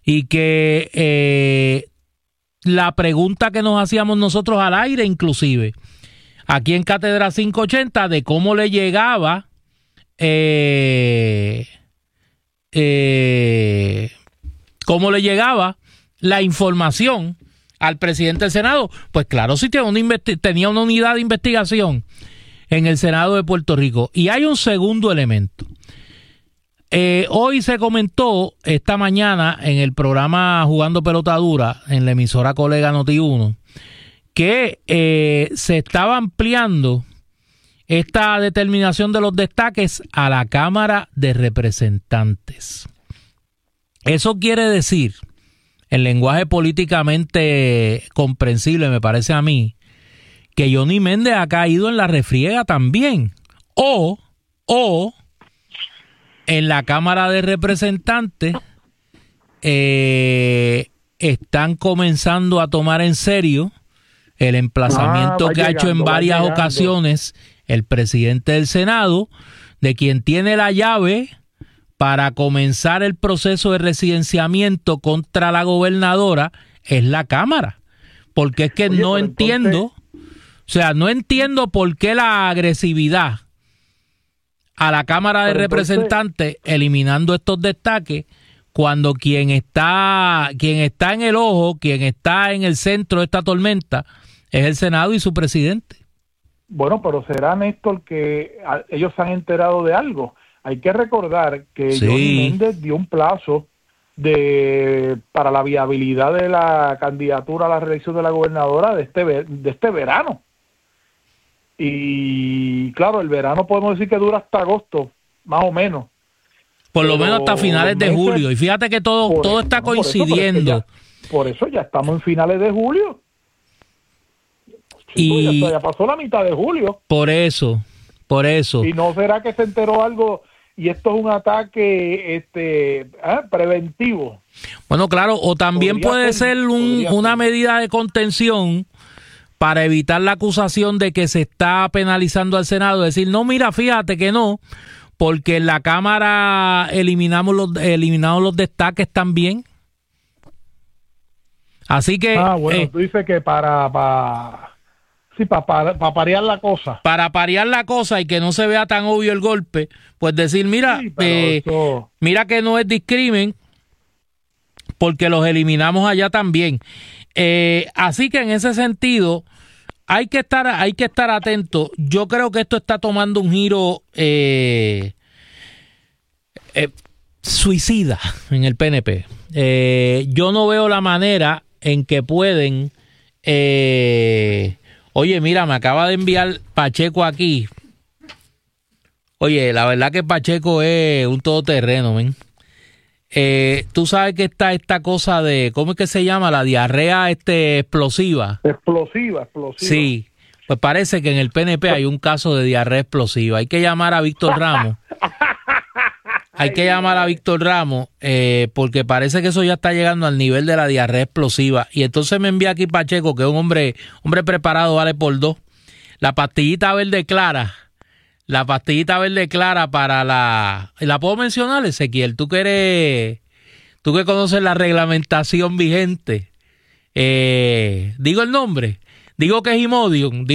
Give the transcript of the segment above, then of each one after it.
y que la pregunta que nos hacíamos nosotros al aire, inclusive, aquí en Cátedra 580, de cómo le llegaba la información al presidente del Senado. Pues claro, sí tenía una unidad de investigación en el Senado de Puerto Rico. Y hay un segundo elemento. Hoy se comentó, esta mañana, en el programa Jugando Pelota Dura, en la emisora colega Noti1, que se estaba ampliando esta determinación de los destaques a la Cámara de Representantes. Eso quiere decir, en lenguaje políticamente comprensible, me parece a mí, que Johnny Méndez ha caído en la refriega también. O en la Cámara de Representantes están comenzando a tomar en serio el emplazamiento que ha hecho en varias ocasiones el presidente del Senado, de quien tiene la llave para comenzar el proceso de residenciamiento contra la gobernadora, es la Cámara. Porque es que no entiendo, no entiendo por qué la agresividad a la Cámara de Representantes eliminando estos destaques, cuando quien está en el ojo, quien está en el centro de esta tormenta, es el Senado y su presidente. Bueno, pero será, Néstor, que ellos se han enterado de algo. Hay que recordar que Johnny Méndez dio un plazo para la viabilidad de la candidatura a la reelección de la gobernadora de este verano. Y claro, el verano podemos decir que dura hasta agosto, más o menos. Por lo menos hasta finales de julio. Y fíjate que todo está coincidiendo. Por eso ya estamos en finales de julio. Y ya pasó la mitad de julio. Por eso. ¿Y no será que se enteró algo y esto es un ataque preventivo? Bueno, claro, o también puede ser una medida de contención para evitar la acusación de que se está penalizando al Senado. Decir, no, mira, fíjate que no, porque en la Cámara eliminamos los destaques también. Así que... tú dices que para parear la cosa. Para parear la cosa y que no se vea tan obvio el golpe, pues decir, mira, mira que no es discrimen, porque los eliminamos allá también. Así que en ese sentido hay que estar atento. Yo creo que esto está tomando un giro suicida en el PNP. Yo no veo la manera en que pueden... Oye, mira, me acaba de enviar Pacheco aquí. Oye, la verdad que Pacheco es un todoterreno, ¿ven? Tú sabes que está esta cosa de, ¿cómo es que se llama? La diarrea explosiva. Explosiva. Sí, pues parece que en el PNP hay un caso de diarrea explosiva. Hay que llamar a Víctor Ramos. Porque parece que eso ya está llegando al nivel de la diarrea explosiva. Y entonces me envía aquí Pacheco, que es un hombre preparado, vale por dos. La pastillita verde clara para ¿la puedo mencionar, Ezequiel? Tú que conoces la reglamentación vigente. Digo el nombre. Digo que es Imodium.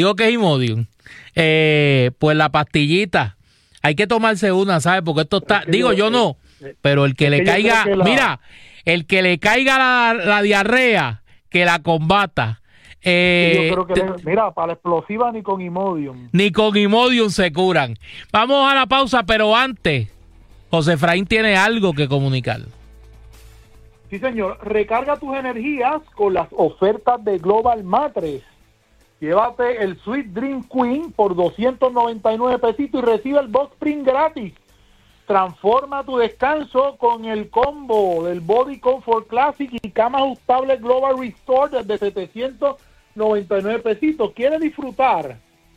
Pues la pastillita. Hay que tomarse una, ¿sabes? Porque esto está... yo no. Pero el que le caiga... Mira, el que le caiga la diarrea, que la combata. Yo creo que mira, para la explosiva ni con Imodium se curan. Vamos a la pausa, pero antes, José Efraín tiene algo que comunicar. Sí, señor. Recarga tus energías con las ofertas de Global Mattress. Llévate el Sweet Dream Queen por $299 y recibe el Box Spring gratis. Transforma tu descanso con el combo del Body Comfort Classic y cama ajustable Global Restore desde $799. ¿Quiere disfrutar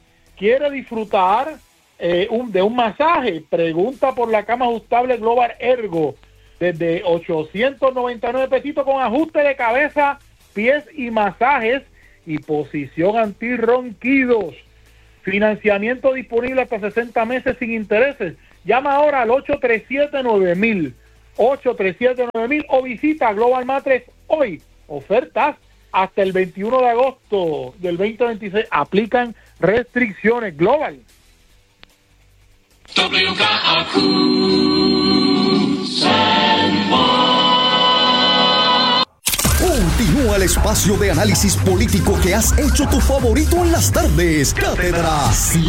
de un masaje? Pregunta por la cama ajustable Global Ergo desde $899 con ajuste de cabeza, pies y masajes y posición antirronquidos. Financiamiento disponible hasta 60 meses sin intereses. Llama ahora al 837-9000. 837-9000 o visita Global Matres hoy. Ofertas hasta el 21 de agosto del 2026. Aplican restricciones. Global. WKAQ San Juan. Continúa el espacio de análisis político que has hecho tu favorito en las tardes. Cátedra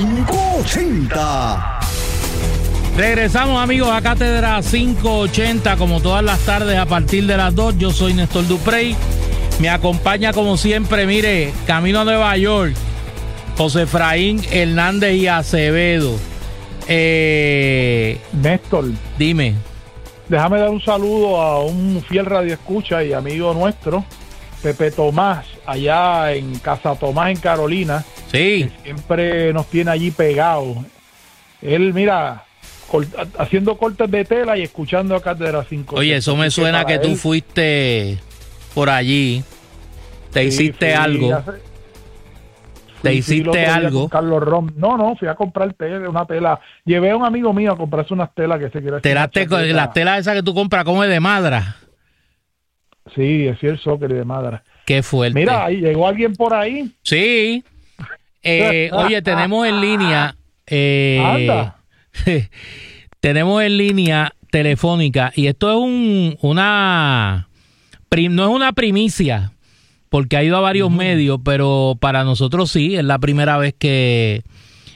580. Regresamos, amigos, a Cátedra 580, como todas las tardes a partir de las 2. Yo soy Néstor Duprey. Me acompaña, como siempre, mire, camino a Nueva York, José Efraín Hernández y Acevedo. Néstor, Dime. déjame dar un saludo a un fiel radioescucha y amigo nuestro, Pepe Tomás, allá en Casa Tomás, en Carolina. Sí. Que siempre nos tiene allí pegados. Él, mira, haciendo cortes de tela y escuchando a Cátedra 5. Oye, eso me suena que tú fuiste por allí, te hiciste algo. Te hiciste algo. Carlos Rom. No, fui a comprar una tela. Llevé a un amigo mío a comprarse unas telas que se quiere hacer. Las telas esas que tú compras, como de madra. Sí, es el soccer de madra. Qué fuerte. Mira, ahí llegó alguien por ahí. Sí. Oye, tenemos en línea. Anda. Tenemos en línea telefónica, y esto es no es una primicia, porque ha ido a varios medios, pero para nosotros sí, es la primera vez que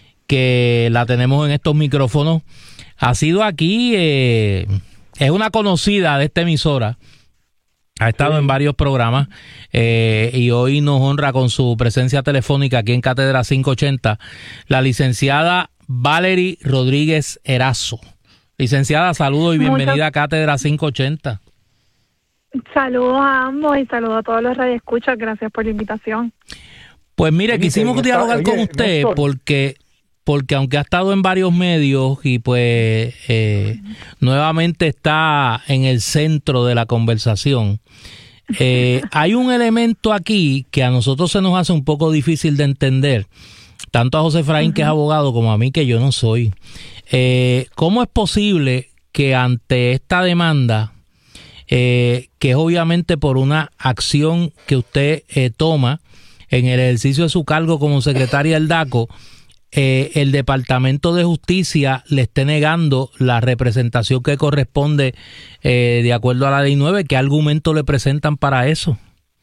la tenemos en estos micrófonos. Ha sido aquí, es una conocida de esta emisora, ha estado en varios programas, y hoy nos honra con su presencia telefónica aquí en Cátedra 580, la licenciada Valery Rodríguez Erazo. Licenciada, saludos y bienvenida a Cátedra 580. Saludos a ambos y saludos a todos los radioescuchas. Gracias por la invitación. Pues mire, quisimos dialogar con usted porque aunque ha estado en varios medios y pues nuevamente está en el centro de la conversación, hay un elemento aquí que a nosotros se nos hace un poco difícil de entender, tanto a José Efraín, que es abogado, como a mí, que yo no soy. ¿Cómo es posible que ante esta demanda, que es obviamente por una acción que usted toma en el ejercicio de su cargo como secretaria del DACO, el Departamento de Justicia le esté negando la representación que corresponde de acuerdo a la Ley 9? ¿Qué argumento le presentan para eso?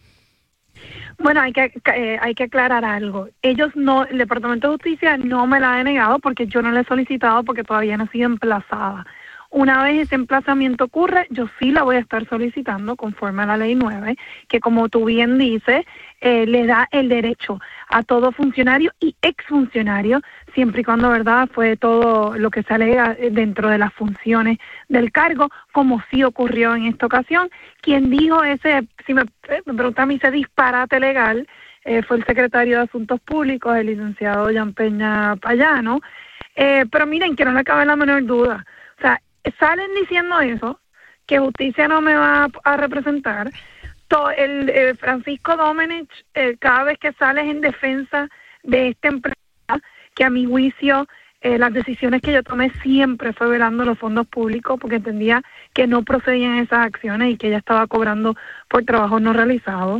Bueno, hay que aclarar algo. El Departamento de Justicia no me la ha denegado porque yo no la he solicitado, porque todavía no ha sido emplazada. Una vez ese emplazamiento ocurre, yo sí la voy a estar solicitando conforme a la Ley 9, que como tú bien dices, le da el derecho a todo funcionario y exfuncionario, siempre y cuando, ¿verdad?, fue todo lo que se alega dentro de las funciones del cargo, como sí ocurrió en esta ocasión. Quien dijo si me pregunta a mí, ese disparate legal, fue el secretario de Asuntos Públicos, el licenciado Jan Peña Payano. Pero miren, que no le cabe la menor duda. O sea, salen diciendo eso, que justicia no me va a representar. Francisco Domenech, cada vez que sales en defensa de esta empresa, que a mi juicio las decisiones que yo tomé siempre fue velando los fondos públicos, porque entendía que no procedían esas acciones y que ella estaba cobrando por trabajo no realizado,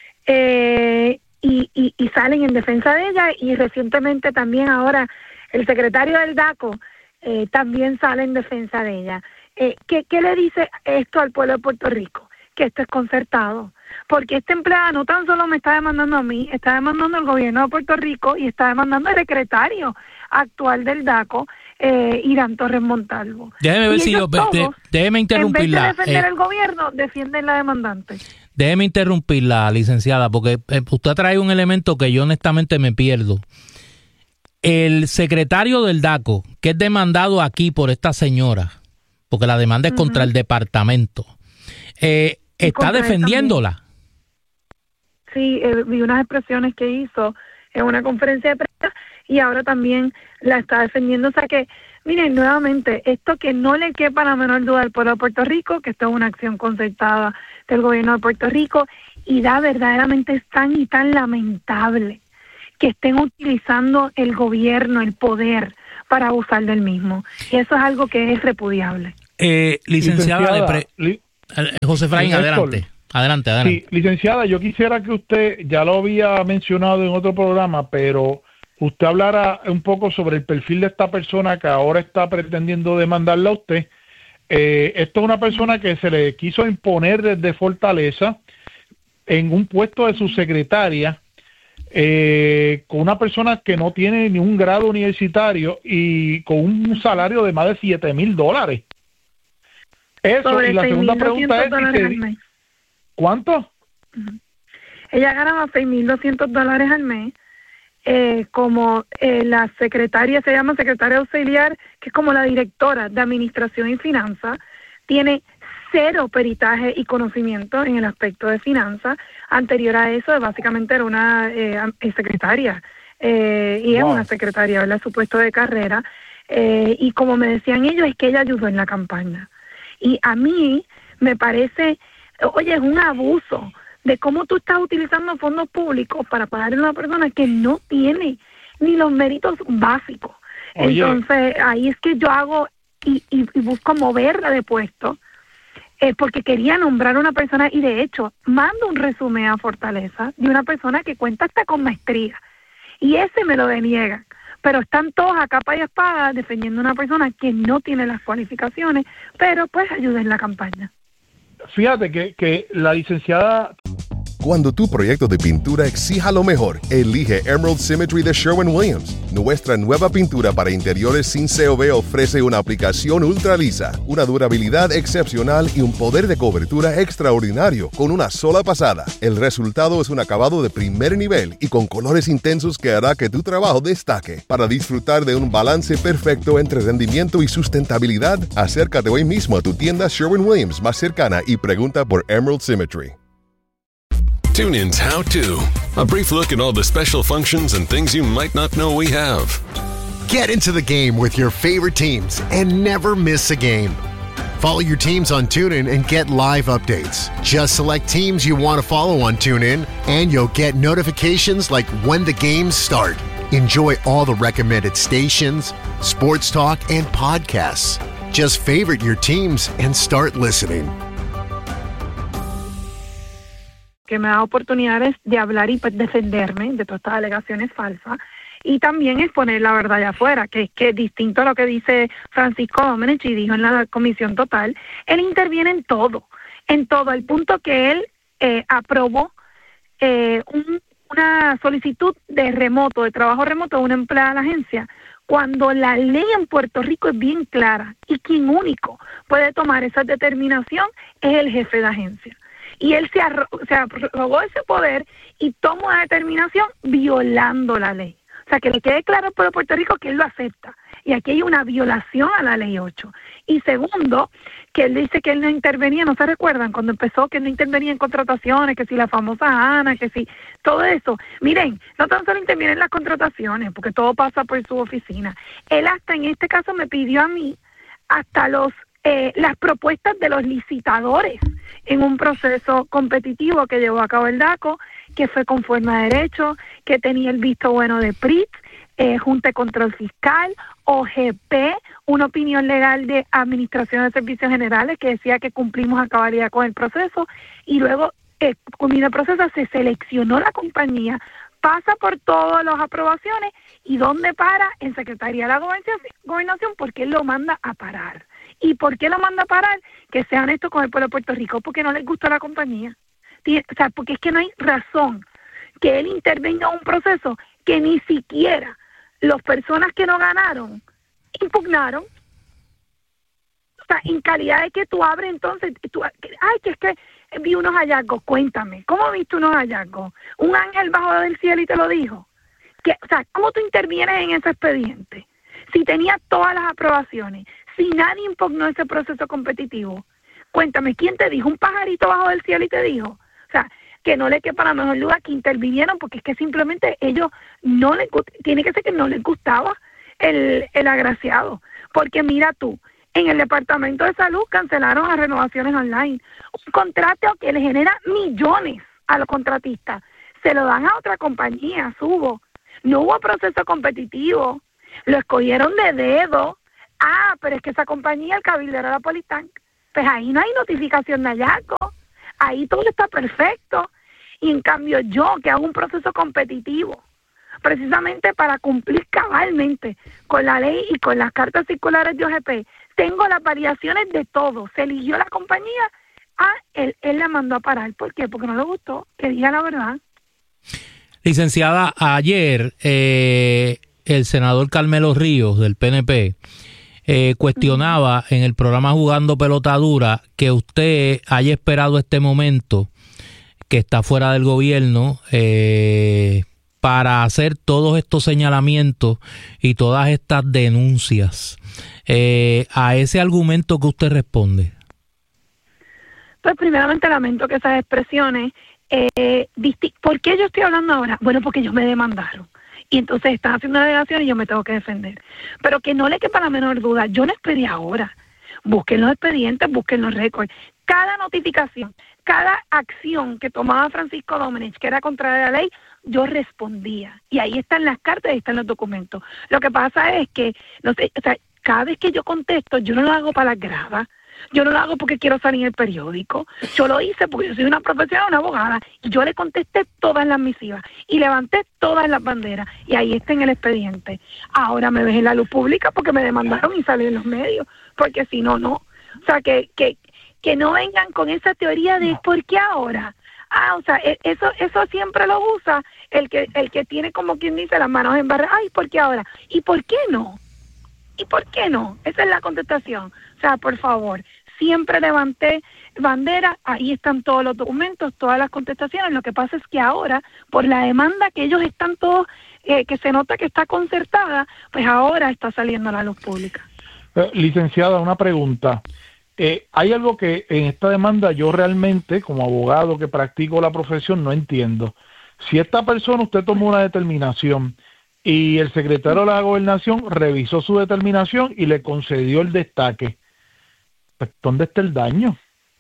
y salen en defensa de ella. Y recientemente también ahora el secretario del DACO también sale en defensa de ella. ¿Qué le dice esto al pueblo de Puerto Rico? Que esto es concertado, porque esta empleada no tan solo me está demandando a mí, está demandando al gobierno de Puerto Rico y está demandando al secretario actual del DACO, Irán Torres Montalvo. Déjeme ver si déjeme interrumpirla. En vez de defender al gobierno, defienden la demandante. Déjeme interrumpirla, licenciada, porque usted trae un elemento que yo honestamente me pierdo. El secretario del DACO, que es demandado aquí por esta señora, porque la demanda es contra el departamento, ¿está defendiéndola? Sí, vi unas expresiones que hizo en una conferencia de prensa y ahora también la está defendiendo. O sea que, miren, nuevamente, esto que no le quepa la menor duda al pueblo de Puerto Rico, que esto es una acción concertada del gobierno de Puerto Rico, y verdaderamente es tan y tan lamentable que estén utilizando el gobierno, el poder, para abusar del mismo. Y eso es algo que es repudiable. Licenciada, José Efraín, adelante. Sí, licenciada, yo quisiera que usted, ya lo había mencionado en otro programa, pero usted hablara un poco sobre el perfil de esta persona que ahora está pretendiendo demandarla a usted. Esto es una persona que se le quiso imponer desde Fortaleza en un puesto de subsecretaria, con una persona que no tiene ni un grado universitario y con un salario de más de $7,000. Eso, sobre y la segunda pregunta es... ¿Cuánto? Ella ganaba $6,200 al mes, como la secretaria, se llama secretaria auxiliar, que es como la directora de Administración y Finanzas, tiene 0 peritaje y conocimiento en el aspecto de finanzas. Anterior a eso, básicamente era una secretaria, y es una secretaria, ¿verdad? Su puesto de carrera, y como me decían ellos, es que ella ayudó en la campaña. Y a mí me parece... Oye, es un abuso de cómo tú estás utilizando fondos públicos para pagarle a una persona que no tiene ni los méritos básicos. Oye. Entonces, ahí es que yo hago y busco moverla de puesto, porque quería nombrar a una persona y de hecho mando un resumen a Fortaleza de una persona que cuenta hasta con maestría y ese me lo deniegan. Pero están todos a capa y espada defendiendo a una persona que no tiene las cualificaciones, pero pues ayuda en la campaña. Fíjate que la licenciada... Cuando tu proyecto de pintura exija lo mejor, elige Emerald Symmetry de Sherwin-Williams. Nuestra nueva pintura para interiores sin COV ofrece una aplicación ultra lisa, una durabilidad excepcional y un poder de cobertura extraordinario con una sola pasada. El resultado es un acabado de primer nivel y con colores intensos que hará que tu trabajo destaque. Para disfrutar de un balance perfecto entre rendimiento y sustentabilidad, acércate hoy mismo a tu tienda Sherwin-Williams más cercana y pregunta por Emerald Symmetry. TuneIn's How To. A brief look at all the special functions and things you might not know we have. Get into the game with your favorite teams and never miss a game. Follow your teams on TuneIn and get live updates. Just select teams you want to follow on TuneIn, and you'll get notifications like when the games start. Enjoy all the recommended stations, sports talk, and podcasts. Just favorite your teams and start listening. Que me da oportunidades de hablar y pues defenderme de todas estas alegaciones falsas y también exponer la verdad allá afuera, que es distinto a lo que dice Francisco Domenech y dijo en la comisión total. Él interviene en todo, el punto que él aprobó una solicitud de trabajo remoto de una empleada de la agencia, cuando la ley en Puerto Rico es bien clara y quien único puede tomar esa determinación es el jefe de agencia. Y él se arrogó ese poder y tomó una determinación violando la ley. O sea, que le quede claro al pueblo de Puerto Rico que él lo acepta. Y aquí hay una violación a la ley 8. Y segundo, que él dice que él no intervenía, ¿no se recuerdan? Cuando empezó que no intervenía en contrataciones, que si la famosa Ana, que si todo eso. Miren, no tan solo interviene en las contrataciones, porque todo pasa por su oficina. Él hasta en este caso me pidió a mí hasta las propuestas de los licitadores en un proceso competitivo que llevó a cabo el DACO, que fue conforme a derecho, que tenía el visto bueno de PRIT, Junta de Control Fiscal, OGP, una opinión legal de Administración de Servicios Generales que decía que cumplimos a cabalidad con el proceso, y luego, culminó el proceso, se seleccionó la compañía, pasa por todas las aprobaciones, y ¿dónde para? En Secretaría de la Gobernación, porque él lo manda a parar. ¿Y por qué lo manda a parar? Que sea honesto con el pueblo de Puerto Rico, porque no les gustó la compañía. O sea, porque es que no hay razón que él intervenga en un proceso que ni siquiera las personas que no ganaron impugnaron. O sea, en calidad de que tú abres entonces, que es que vi unos hallazgos. Cuéntame, ¿cómo viste unos hallazgos? ¿Un ángel bajó del cielo y te lo dijo? O sea, ¿cómo tú intervienes en ese expediente? Si tenía todas las aprobaciones, si nadie impugnó ese proceso competitivo, cuéntame, ¿quién te dijo? ¿Un pajarito bajo del cielo y te dijo? O sea, que no le quepa la mejor duda que intervinieron, porque es que simplemente ellos no les tiene que ser que no les gustaba el agraciado. Porque mira tú, en el Departamento de Salud cancelaron las renovaciones online. Un contrato que le genera millones a los contratistas. Se lo dan a otra compañía, Subo. No hubo proceso competitivo. Lo escogieron de dedo. Pero es que esa compañía, el cabildero era Politank. Pues ahí no hay notificación de hallazgo, ahí todo está perfecto. Y en cambio yo, que hago un proceso competitivo, precisamente para cumplir cabalmente con la ley y con las cartas circulares de OGP, tengo las variaciones de todo. Se eligió la compañía, él la mandó a parar. ¿Por qué? Porque no le gustó, que diga la verdad. Licenciada, ayer el senador Carmelo Ríos del PNP cuestionaba en el programa Jugando Pelota Dura que usted haya esperado este momento, que está fuera del gobierno, para hacer todos estos señalamientos y todas estas denuncias. A ese argumento, ¿que usted responde? Pues primeramente lamento que esas expresiones, ¿por qué yo estoy hablando ahora? Bueno, porque ellos me demandaron. Y entonces están haciendo una alegación y yo me tengo que defender. Pero que no le quepa la menor duda, yo no esperé ahora. Busquen los expedientes, busquen los récords. Cada notificación, cada acción que tomaba Francisco Domenech, que era contraria a la ley, yo respondía. Y ahí están las cartas, ahí están los documentos. Lo que pasa es que, no sé, o sea, cada vez que yo contesto, yo no lo hago para las gradas. Yo no lo hago porque quiero salir en el periódico. Yo lo hice porque yo soy una profesional, una abogada. Y yo le contesté todas las misivas y levanté todas las banderas. Y ahí está en el expediente. Ahora me ves en la luz pública porque me demandaron y salí en los medios. Porque si no, no. O sea, que no vengan con esa teoría de ¿por qué ahora? O sea, eso siempre lo usa el que tiene, como quien dice, las manos en barra. Ay, ¿por qué ahora? ¿Y por qué no? ¿Y por qué no? Esa es la contestación. O sea, por favor, siempre levanté bandera, ahí están todos los documentos, todas las contestaciones. Lo que pasa es que ahora, por la demanda que ellos están todos, que se nota que está concertada, pues ahora está saliendo a la luz pública. Licenciada, una pregunta. Hay algo que en esta demanda yo realmente, como abogado que practico la profesión, no entiendo. Si esta persona, usted tomó una determinación y el secretario de la Gobernación revisó su determinación y le concedió el destaque, pues ¿dónde está el daño?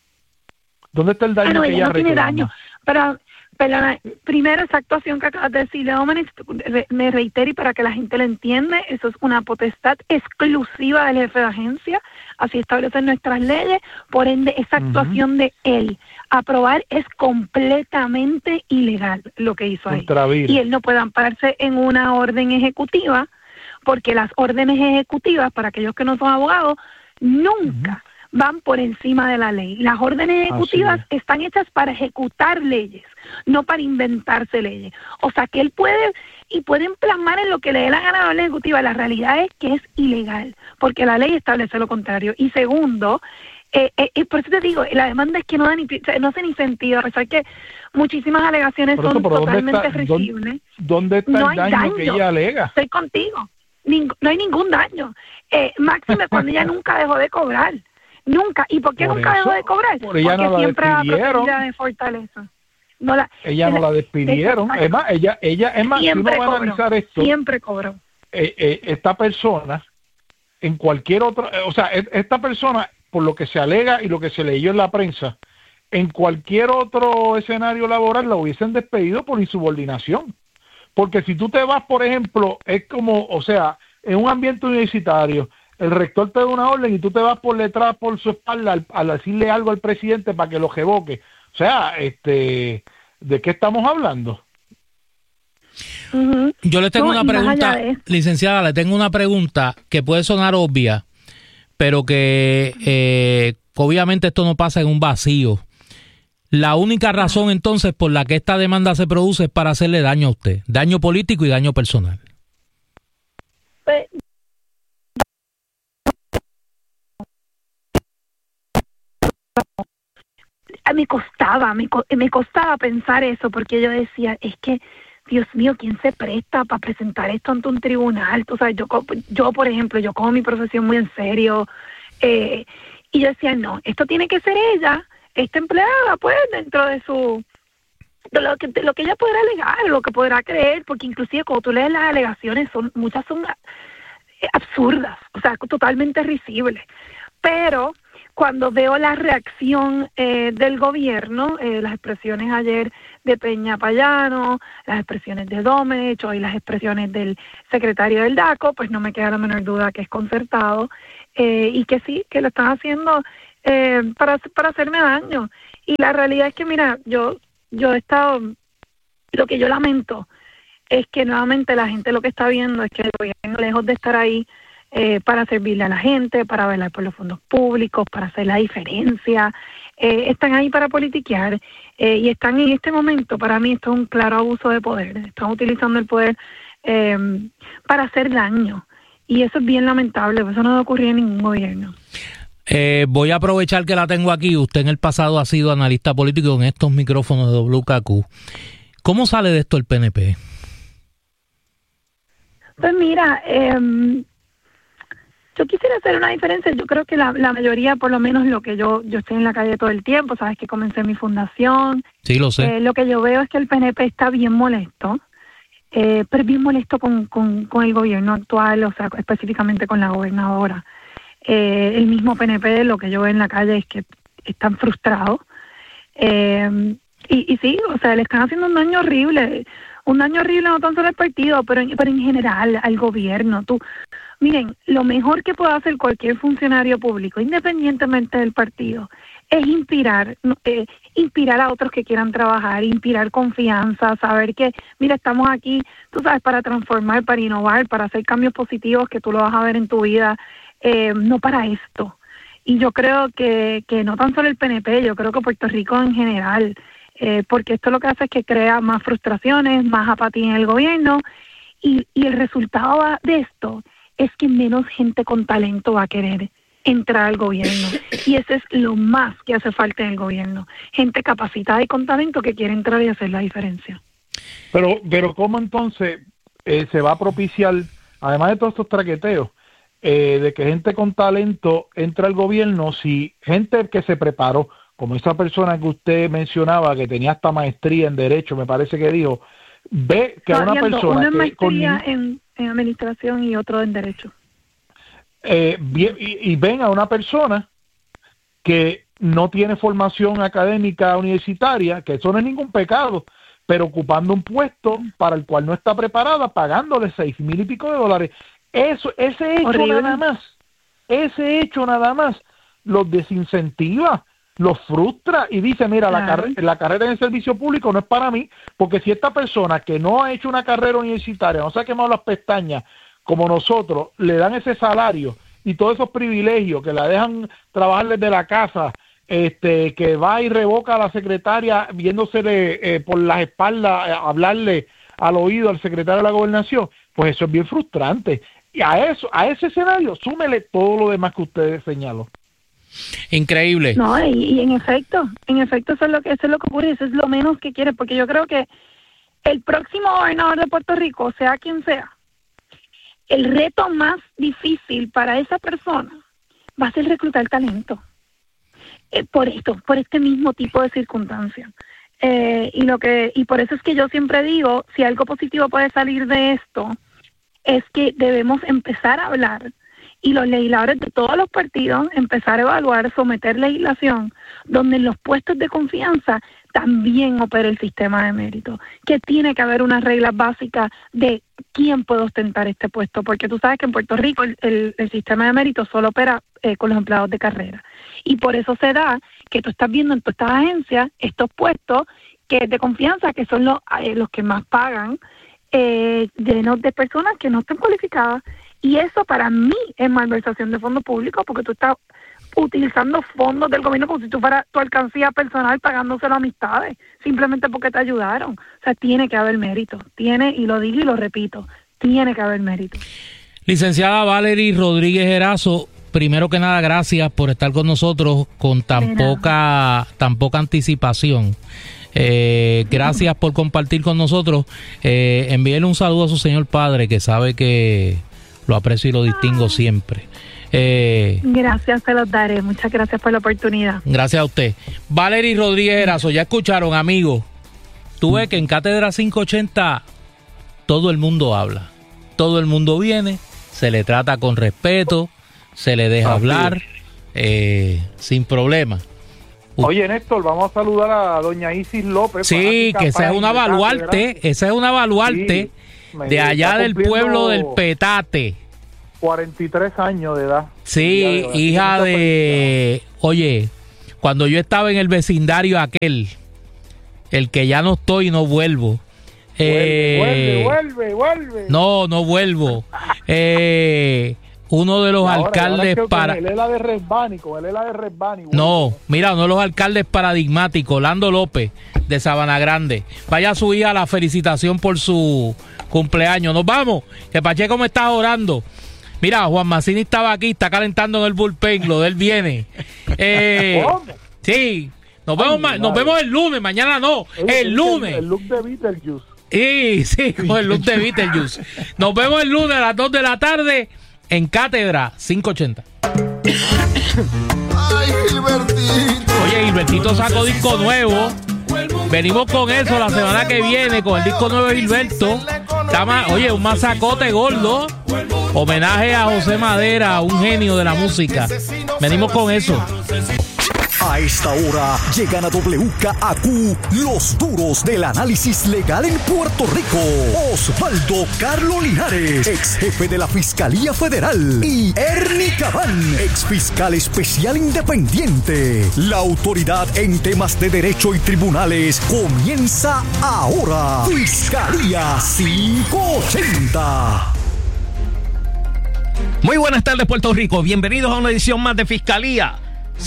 ¿Dónde está el daño que ella no tiene reclama? Daño, pero primero, esa actuación que acabas de decir, Domenech, me reitero y para que la gente lo entienda, eso es una potestad exclusiva del jefe de agencia, así establecen nuestras leyes, por ende esa actuación de él aprobar es completamente ilegal lo que hizo ahí. Y él no puede ampararse en una orden ejecutiva, porque las órdenes ejecutivas, para aquellos que no son abogados, nunca van por encima de la ley. Las órdenes ejecutivas están hechas para ejecutar leyes, no para inventarse leyes. O sea que él puede plasmar en lo que le dé la gana a la orden ejecutiva. La realidad es que es ilegal, porque la ley establece lo contrario. Y segundo, por eso te digo, la demanda es que no hace ni sentido, a pesar que muchísimas alegaciones son totalmente risibles. ¿Dónde está el daño que ella alega? Estoy contigo. No hay ningún daño. Máxime cuando ella nunca dejó de cobrar. Nunca. ¿Y por qué nunca dejó de cobrar? Porque siempre ha protegido de Fortaleza. Ella no la despidieron. Es más, si uno va a analizar esto, siempre cobró. Esta persona, en cualquier otra, o sea, esta persona, por lo que se alega y lo que se leyó en la prensa, en cualquier otro escenario laboral la hubiesen despedido por insubordinación. Porque si tú te vas, por ejemplo, es como, o sea, en un ambiente universitario, el rector te da una orden y tú te vas por detrás, por su espalda, al decirle algo al presidente para que lo revoque. O sea, ¿de qué estamos hablando? Yo le tengo una pregunta, licenciada, le tengo una pregunta que puede sonar obvia, pero que obviamente esto no pasa en un vacío. La única razón entonces por la que esta demanda se produce es para hacerle daño a usted, daño político y daño personal. Me costaba pensar eso, porque yo decía, es que, Dios mío, ¿quién se presta para presentar esto ante un tribunal? Tú sabes, yo por ejemplo, yo cojo mi profesión muy en serio, y yo decía, no, esto tiene que ser ella, esta empleada, pues, dentro de lo que ella podrá alegar, lo que podrá creer, porque inclusive cuando tú lees las alegaciones, muchas son absurdas, o sea, totalmente risibles, pero cuando veo la reacción del gobierno, las expresiones ayer de Peña Payano, las expresiones de Domech, hoy las expresiones del secretario del DACO, pues no me queda la menor duda que es concertado y que sí, que lo están haciendo para hacerme daño. Y la realidad es que, mira, yo he estado, lo que yo lamento es que nuevamente la gente lo que está viendo es que el gobierno, lejos de estar ahí para servirle a la gente, para velar por los fondos públicos, para hacer la diferencia, están ahí para politiquear y están en este momento, para mí esto es un claro abuso de poder, están utilizando el poder para hacer daño y eso es bien lamentable, eso no debe ocurrir en ningún gobierno. Voy a aprovechar que la tengo aquí. Usted en el pasado ha sido analista político en estos micrófonos de WKQ. ¿Cómo sale de esto el PNP? Pues mira, yo quisiera hacer una diferencia. Yo creo que la mayoría, por lo menos lo que yo estoy en la calle todo el tiempo, sabes que comencé mi fundación. Sí, lo sé. Lo que yo veo es que el PNP está bien molesto, pero bien molesto con el gobierno actual, o sea, específicamente con la gobernadora. El mismo PNP, lo que yo veo en la calle es que están frustrados. Y sí, o sea, le están haciendo un daño horrible no tan solo al partido, pero en general al gobierno. Miren, lo mejor que puede hacer cualquier funcionario público, independientemente del partido, es inspirar a otros que quieran trabajar, inspirar confianza, saber que, mira, estamos aquí, tú sabes, para transformar, para innovar, para hacer cambios positivos que tú lo vas a ver en tu vida, no para esto. Y yo creo que no tan solo el PNP, yo creo que Puerto Rico en general, porque esto lo que hace es que crea más frustraciones, más apatía en el gobierno, y el resultado de esto es que menos gente con talento va a querer entrar al gobierno. Y eso es lo más que hace falta en el gobierno. Gente capacitada y con talento que quiere entrar y hacer la diferencia. Pero ¿cómo entonces se va a propiciar, además de todos estos traqueteos, de que gente con talento entra al gobierno, si gente que se preparó, como esa persona que usted mencionaba, que tenía hasta maestría en Derecho, me parece que dijo, ve que a una persona... Una maestría en Administración y otro en Derecho. Y ven a una persona que no tiene formación académica universitaria, que eso no es ningún pecado, pero ocupando un puesto para el cual no está preparada, pagándole $6,000 y pico de dólares. Ese hecho nada más los desincentiva, los frustra y dice, mira, claro, la carrera en el servicio público no es para mí, porque si esta persona que no ha hecho una carrera universitaria, no se ha quemado las pestañas como nosotros, le dan ese salario y todos esos privilegios, que la dejan trabajar desde la casa, que va y revoca a la secretaria viéndosele por las espaldas, hablarle al oído al secretario de la Gobernación, pues eso es bien frustrante. Y a ese escenario, súmele todo lo demás que ustedes señaló. Increíble. No, y en efecto eso es lo que ocurre, eso es lo menos que quiere, porque yo creo que el próximo gobernador de Puerto Rico, sea quien sea, el reto más difícil para esa persona va a ser reclutar talento. Por este mismo tipo de circunstancias. Y por eso es que yo siempre digo, si algo positivo puede salir de esto, es que debemos empezar a hablar y los legisladores de todos los partidos empezar a evaluar, someter legislación donde en los puestos de confianza también opera el sistema de mérito, que tiene que haber unas reglas básicas de quién puede ostentar este puesto, porque tú sabes que en Puerto Rico el sistema de mérito solo opera con los empleados de carrera, y por eso se da que tú estás viendo en todas estas agencias estos puestos que de confianza, que son los que más pagan, llenos de personas que no están cualificadas. Y eso para mí es malversación de fondos públicos, porque tú estás utilizando fondos del gobierno como si tú fueras tu alcancía personal pagándoselo a amistades, simplemente porque te ayudaron. O sea, tiene que haber mérito, y lo digo y lo repito, tiene que haber mérito. Licenciada Valery Rodríguez Erazo, primero que nada, gracias por estar con nosotros con tan poca anticipación. Gracias por compartir con nosotros. Envíele un saludo a su señor padre, que sabe que lo aprecio y lo distingo siempre. Gracias, se los daré. Muchas gracias por la oportunidad. Gracias a usted. Valery Rodríguez Erazo, ya escucharon, amigos. Tú ves que en Cátedra 580 todo el mundo habla. Todo el mundo viene, se le trata con respeto, se le deja hablar, sin problema. Oye, Néstor, vamos a saludar a doña Isis López. Sí, que esa es una baluarte, Sí, de allá del pueblo del Petate. 43 años de edad. Sí, hija de... Oye, cuando yo estaba en el vecindario aquel, el que ya no estoy y no vuelvo. Vuelve. No vuelvo. Uno de los alcaldes con el ELA de Resbani. No, mira, uno de los alcaldes paradigmáticos, Lando López, de Sabana Grande. Vaya a su hija la felicitación por su cumpleaños. Nos vamos, que Pacheco me está orando. Mira, Juan Mazzini estaba aquí, está calentando en el bullpen, lo de él viene. ¿Cómo? Sí, nos vemos el lunes, mañana no, el lunes. El look de Beetlejuice. Sí, con el look de Beetlejuice. Nos vemos el lunes a las 2 de la tarde en Cátedra 580. Ay, Gilbertito. Oye, Gilbertito sacó disco nuevo. Venimos con eso la semana que viene, con el disco nuevo de Gilberto. Oye, un masacote gordo. Homenaje a José Madera, un genio de la música. Venimos con eso. A esta hora llegan a WKAQ los duros del análisis legal en Puerto Rico. Osvaldo Carlos Linares, ex jefe de la Fiscalía Federal, y Ernie Cabán, ex fiscal especial independiente. La autoridad en temas de derecho y tribunales comienza ahora. Fiscalía 580. Muy buenas tardes, Puerto Rico. Bienvenidos a una edición más de Fiscalía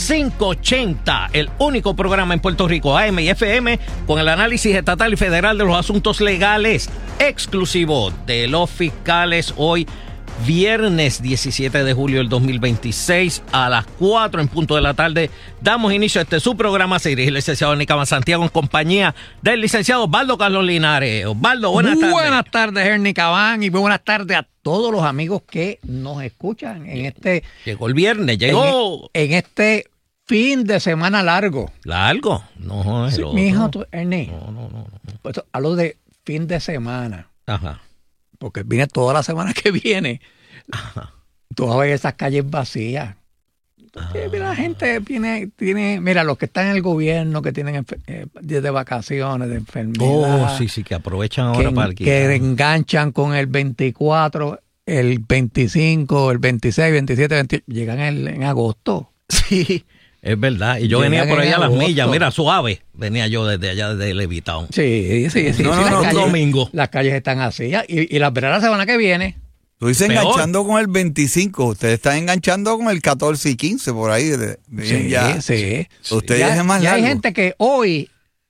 580, el único programa en Puerto Rico, AM y FM, con el análisis estatal y federal de los asuntos legales, exclusivo de los fiscales. Hoy, viernes 17 de julio del 2026, a las 4 en punto de la tarde, damos inicio a su programa. Se dirige el licenciado Nicama Santiago en compañía del licenciado Osvaldo Carlos Linares. Osvaldo, buenas tardes. Buenas tardes, Ernie Cabán, y buenas tardes a todos los amigos que nos escuchan en este... Llegó el viernes, llegó... En este fin de semana largo. ¿Largo? No, es sí, mi hijo, Ernie. No. Pues, hablo de fin de semana. Ajá. Porque viene toda la semana que viene. Ajá. Tú vas a ver esas calles vacías. Mira, la gente tiene, mira, los que están en el gobierno, que tienen días de vacaciones, de enfermedad. Sí, que aprovechan ahora para alquilar. Que enganchan con el 24, el 25, el 26, 27, 28, llegan en agosto. Sí, es verdad. Y yo Llegan venía por allá a las agosto. millas, mira, suave. Venía yo desde allá, desde Levitown. Sí. No, domingo. Las calles están así. Y las verás la semana que viene. Tú dices enganchando con el 25, ustedes están enganchando con el 14 y 15 por ahí. Sí. Ustedes Ya, es más ya largo. hay gente que hoy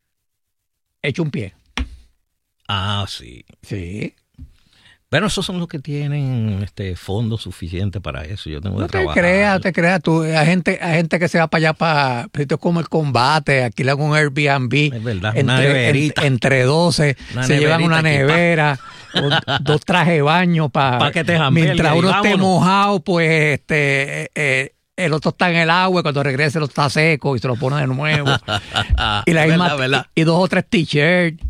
echa un pie. Ah, sí. Sí. Pero esos son los que tienen fondo suficiente para eso. Yo tengo que No te trabajar. creas. Tú, hay gente que se va para allá para sitios como el Combate, alquilan un Airbnb. Es verdad, una neverita. Entre 12, Una se llevan una neverita nevera, dos trajes de baño para que te jambeen, mientras y uno esté vámonos. mojado, pues el otro está en el agua y cuando regrese lo está seco y se lo pone de nuevo. Y la misma, verdad. y 2 o 3 t-shirts.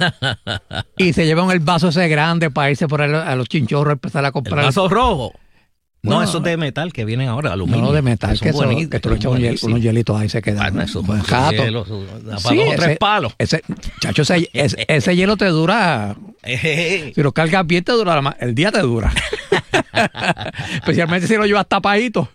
Y se llevan el vaso ese grande para irse por ahí a los chinchorros a empezar a ¿El comprar. vaso rojo? No, No, esos de metal que vienen ahora, aluminio. No, de metal, que tú le echas buenísimos. unos hielitos ahí se quedan. Bueno, eso buen esos rato. hielos, da para Sí, 2 o 3 palos. Chacho, ese hielo te dura. Si lo cargas bien, te dura el día te dura. Especialmente si lo llevas tapadito.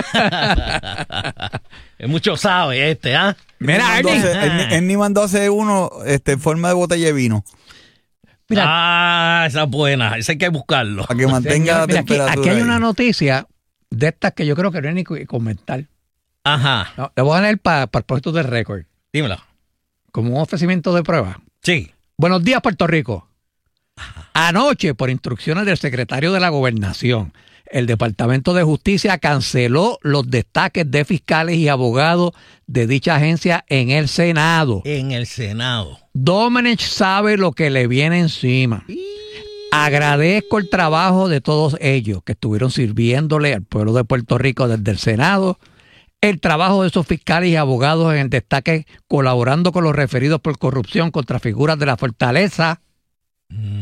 Mucho sabe ¿ah? Mira, Ernie mandó a hacer uno en forma de botella de vino. Mira, esa es buena. Esa hay que buscarlo. Para que mantenga la mira, temperatura. aquí hay ahí. una noticia de estas que yo creo que no hay ni que comentar. Ajá. No, le voy a leer para el proyecto de récord. Dímelo. Como un ofrecimiento de prueba. Sí. Buenos días, Puerto Rico. Anoche, por instrucciones del secretario de la Gobernación, el Departamento de Justicia canceló los destaques de fiscales y abogados de dicha agencia en el Senado. En el Senado. Domenech sabe lo que le viene encima. Agradezco el trabajo de todos ellos que estuvieron sirviéndole al pueblo de Puerto Rico desde el Senado. El trabajo de esos fiscales y abogados en el destaque colaborando con los referidos por corrupción contra figuras de la fortaleza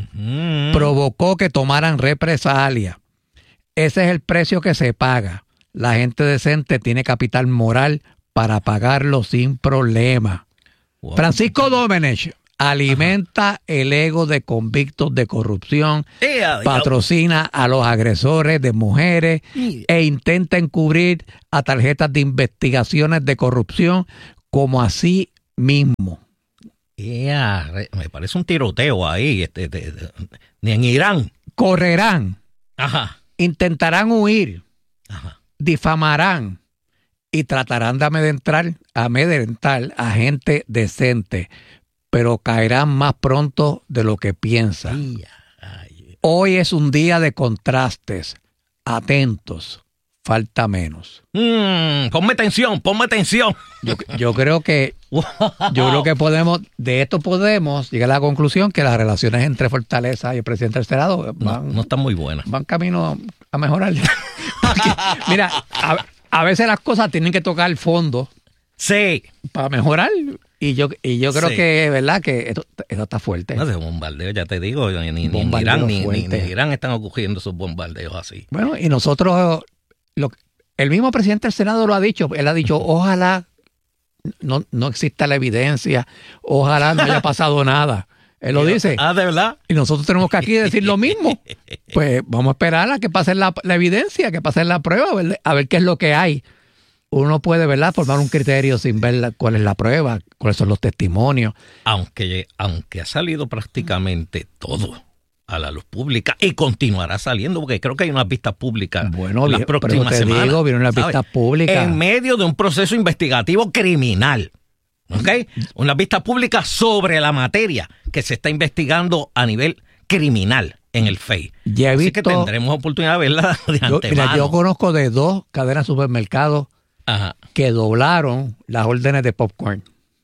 provocó que tomaran represalia. Ese es el precio que se paga. la gente decente tiene capital moral para pagarlo sin problema. Wow. Francisco Domenech alimenta el ego de convictos de corrupción, patrocina a los agresores de mujeres e intenta encubrir a tarjetas de investigaciones de corrupción como así mismo. Me parece un tiroteo ahí. Ni en Irán. Correrán. Ajá. Intentarán huir. Ajá. Difamarán y tratarán de amedrentar a gente decente, pero caerán más pronto de lo que piensan. Hoy es un día de contrastes. Atentos. Falta menos. Ponme tensión. Yo creo que podemos llegar a la conclusión que las relaciones entre Fortaleza y el presidente del Senado no están muy buenas. Van camino a mejorar. Porque, mira, a veces las cosas tienen que tocar el fondo. Sí. Para mejorar. Y yo creo que, ¿verdad? Que esto está fuerte. No, ese bombardeo, ya te digo, ni Irán ni Irán están ocurriendo esos bombardeos así. Bueno, y nosotros, el mismo presidente del Senado lo ha dicho. Él ha dicho, ojalá no exista la evidencia, ojalá no haya pasado nada. Él lo dice. ¿De verdad? Y nosotros tenemos que aquí decir lo mismo. Pues vamos a esperar a que pase la evidencia, que pase la prueba, a ver qué es lo que hay. Uno puede, ¿verdad?, formar un criterio sin ver cuál es la prueba, cuáles son los testimonios. Aunque ha salido prácticamente todo a la luz pública y continuará saliendo, porque creo que hay unas vistas públicas las próximas semanas. Vieron las vistas públicas. En medio de un proceso investigativo criminal. ¿Ok? Unas vistas públicas sobre la materia que se está investigando a nivel criminal en el FEI. Ya he visto, así que tendremos oportunidad de verla de antemano. Yo conozco de 2 cadenas de supermercados que doblaron las órdenes de popcorn.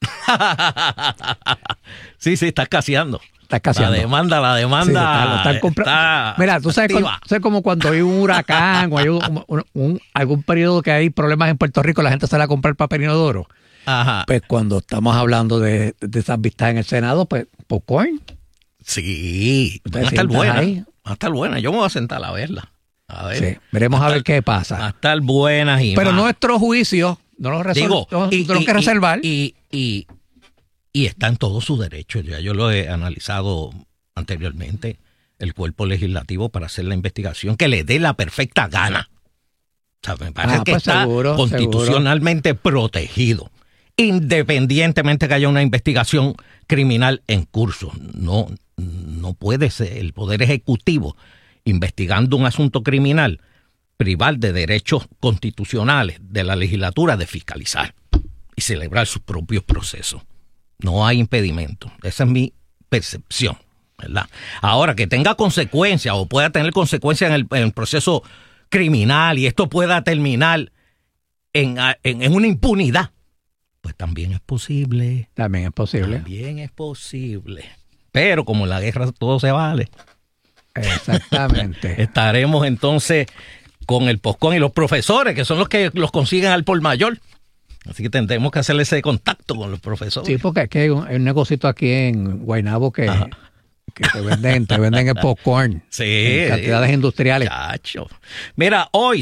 Sí, estás caseando. La demanda. Sí, mira, tú sabes como cuando hay un huracán o hay algún periodo que hay problemas en Puerto Rico, la gente sale a comprar papel inodoro. Ajá. Pues cuando estamos hablando de esas vistas en el Senado, pues popcorn. Sí, van a estar buenas. Yo me voy a sentar a verla. A ver. Sí, veremos a ver qué pasa. Va a estar buenas y pero más. Nuestro juicio no lo tenemos que reservar. Y está en todo su derecho. Ya yo lo he analizado anteriormente. El cuerpo legislativo para hacer la investigación que le dé la perfecta gana. O sea, me parece que está constitucionalmente protegido. Independientemente que haya una investigación criminal en curso. No puede ser el Poder Ejecutivo investigando un asunto criminal privar de derechos constitucionales de la legislatura de fiscalizar y celebrar sus propios procesos. No hay impedimento. Esa es mi percepción, ¿verdad? Ahora, que tenga consecuencias o pueda tener consecuencias en el proceso criminal y esto pueda terminar en una impunidad, pues también es posible. También es posible. Pero como en la guerra todo se vale. Exactamente. Estaremos entonces con el postcón y los profesores, que son los que los consiguen al por mayor. Así que tendremos que hacerle ese contacto con los profesores. Sí, porque aquí hay un negocito aquí en Guaynabo que te venden el popcorn. Sí. En cantidades industriales. Chacho. Mira, hoy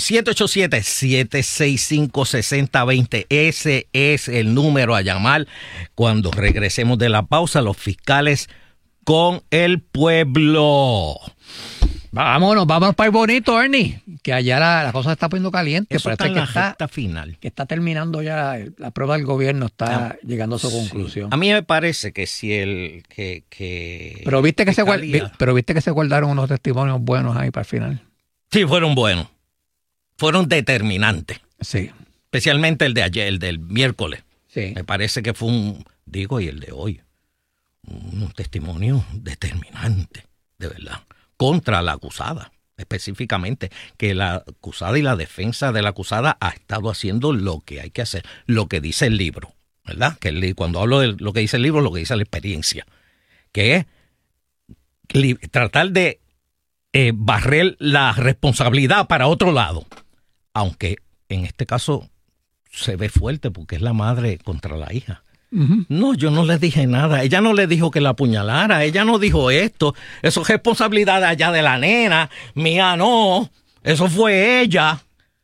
787-765-6020. Ese es el número a llamar cuando regresemos de la pausa. Los fiscales con el pueblo. Vámonos para el bonito, Ernie. Que allá la cosa se está poniendo caliente. Eso está en la recta final. Que está terminando ya la prueba del gobierno, está llegando a su conclusión. A mí me parece que si Pero viste que se guardaron unos testimonios buenos ahí para el final. Sí, fueron buenos. Fueron determinantes. Sí. Especialmente el de ayer, el del miércoles. Sí. Me parece que fue y el de hoy. Un testimonio determinante, de verdad. Contra la acusada, específicamente, que la acusada y la defensa de la acusada ha estado haciendo lo que hay que hacer, lo que dice el libro, ¿verdad? Que cuando hablo de lo que dice el libro, lo que dice la experiencia, que es tratar de barrer la responsabilidad para otro lado, aunque en este caso se ve fuerte porque es la madre contra la hija. Uh-huh. No, yo no le dije nada. Ella no le dijo que la apuñalara. Ella no dijo esto. Eso es responsabilidad allá de la nena. Mía no. Eso fue ella.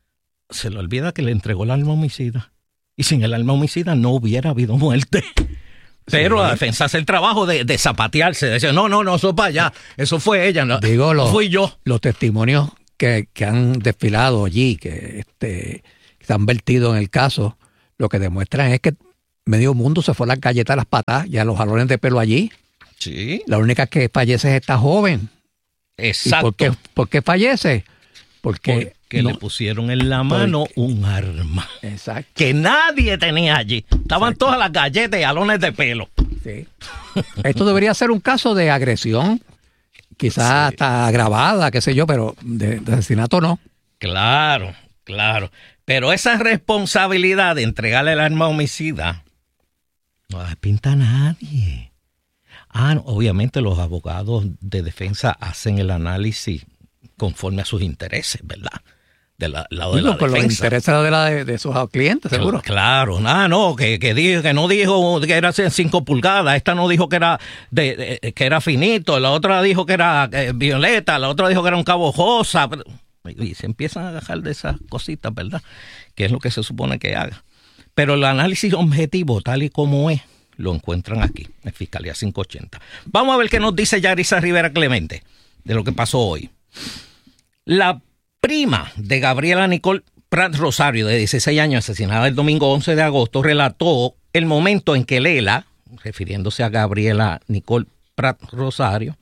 se le olvida que le entregó el arma homicida. Y sin el arma homicida no hubiera habido muerte. Pero la defensa hace el trabajo de zapatearse, de decir, no, eso para allá, eso fue ella, no fui yo. Los testimonios que han desfilado allí, que se han vertido en el caso, lo que demuestran es que medio mundo se fue a las galletas, a las patas y a los jalones de pelo allí. Sí. La única que fallece es esta joven. Exacto. ¿Y por qué fallece? Porque le pusieron en la mano un arma. Exacto. Que nadie tenía allí. Estaban todas las galletas y jalones de pelo. Sí. Esto debería ser un caso de agresión, quizás hasta agravada, qué sé yo, pero de asesinato no. Claro. Pero esa responsabilidad de entregarle el arma homicida no la pinta a nadie. No, obviamente los abogados de defensa hacen el análisis conforme a sus intereses, ¿verdad? Del lado de la defensa. Los intereses de sus clientes, seguro. Claro, que no dijo que era 5 pulgadas, esta no dijo que era que era finito, la otra dijo que era violeta, la otra dijo que era un cabo rosa. Y se empiezan a agarrar de esas cositas, ¿verdad? Que es lo que se supone que haga. Pero el análisis objetivo, tal y como es, lo encuentran aquí, en Fiscalía 580. Vamos a ver qué nos dice Yarisa Rivera Clemente de lo que pasó hoy. La prima de Gabriela Nicole Prat Rosario, de 16 años, asesinada el domingo 11 de agosto, relató el momento en que Lela, refiriéndose a Gabriela Nicole Prat Rosario,